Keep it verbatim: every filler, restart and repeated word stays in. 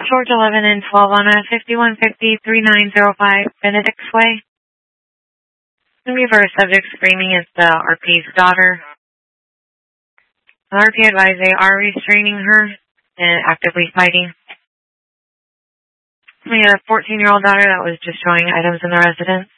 George eleven and twelve on a fifty-one fifty three nine zero five Benedict Way. The reverse subject screaming is the R P's daughter. The R P advised they are restraining her and actively fighting. We had a fourteen-year-old daughter that was just showing items in the residence.